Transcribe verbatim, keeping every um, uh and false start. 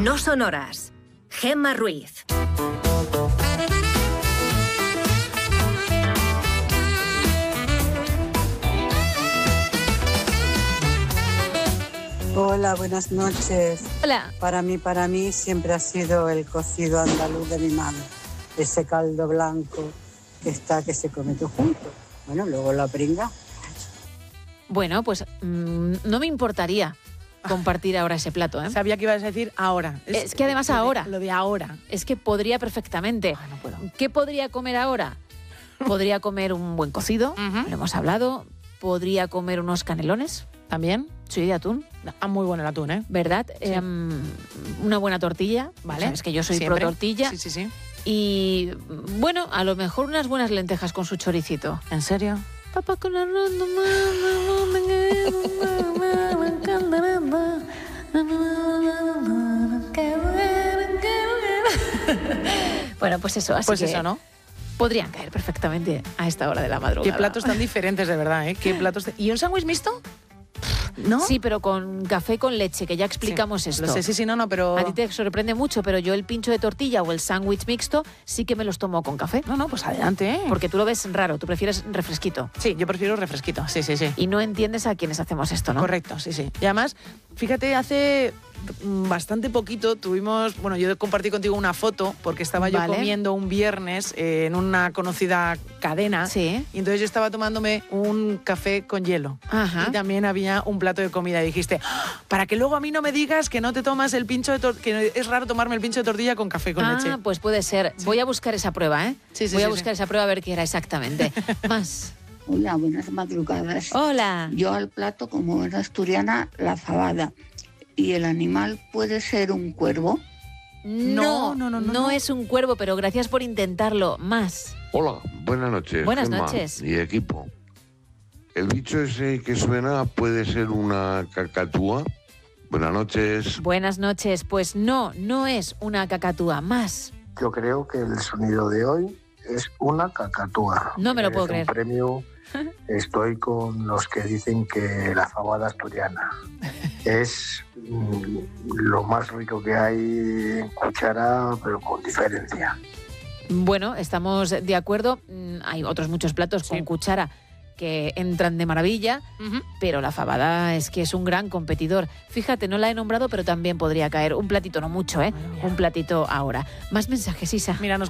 No son horas. Gemma Ruiz. Hola, buenas noches. Hola. Para mí, para mí siempre ha sido el cocido andaluz de mi madre. Ese caldo blanco que está, que se come todo junto. Bueno, luego la pringa. Bueno, pues mmm, no me importaría compartir ahora ese plato, ¿eh? Sabía que ibas a decir ahora. Es, es que además lo de, ahora. Lo de ahora. Es que podría perfectamente. Ah, no puedo. ¿Qué podría comer ahora? Podría comer un buen cocido, Uh-huh. lo hemos hablado. Podría comer unos canelones. ¿También? Sí, de atún. Ah, muy bueno el atún, ¿eh? ¿Verdad? Sí. Eh, una buena tortilla, ¿vale? Es que yo soy Siempre. pro tortilla. Sí, sí, sí. Y bueno, a lo mejor unas buenas lentejas con su choricito. ¿En serio? Papá con arroz. Bueno, pues eso, así Pues que eso, ¿no? podrían caer perfectamente a esta hora de la madrugada. Qué platos tan diferentes, de verdad, ¿eh? Qué platos... de- ¿Y un sándwich mixto? ¿No? Sí, pero con café con leche, que ya explicamos Sí, esto. Lo sé, sí, sí, no, no, pero... A ti te sorprende mucho, pero yo el pincho de tortilla o el sándwich mixto sí que me los tomo con café. No, no, pues adelante, ¿eh? Porque tú lo ves raro, tú prefieres refresquito. Sí, yo prefiero refresquito, sí, sí, sí. Y no entiendes a quienes hacemos esto, ¿no? Correcto, sí, sí. Y además, fíjate, hace mm, bastante poquito tuvimos, bueno, yo compartí contigo una foto porque estaba yo Vale. comiendo un viernes eh, en una conocida cadena. Sí. Y entonces yo estaba tomándome un café con hielo. Ajá. Y también había un plato de comida. Y dijiste, ¡ah! Para que luego a mí no me digas que no te tomas el pincho de tor- que es raro tomarme el pincho de tortilla con café con ah, leche. pues puede ser. Voy a buscar esa prueba, ¿eh? Sí, sí, Voy a sí, buscar sí. esa prueba a ver qué era exactamente. Más. Hola, buenas madrugadas. Hola. Yo al plato, como era asturiana, la fabada. ¿Y el animal puede ser un cuervo? No, No, no, no, no, no no. es un cuervo, pero gracias por intentarlo. Más. Hola, buenas noches. Buenas Gemma noches. Y equipo. El bicho ese que suena puede ser una cacatúa. Buenas noches. Buenas noches. Pues no, no es una cacatúa. Más. Yo creo que el sonido de hoy es una cacatúa. No me lo puedo Es creer. un premio. Estoy con los que dicen que la fabada asturiana es mm, lo más rico que hay en cuchara, pero con diferencia. Bueno, estamos de acuerdo. Mm, Hay otros muchos platos Sí. con cuchara que entran de maravilla, Ujú. pero la fabada es que es un gran competidor. Fíjate, no la he nombrado, pero también podría caer. Un platito, no mucho, ¿eh? Madre mía. Un platito ahora. Más mensajes, Isa. Mira, nos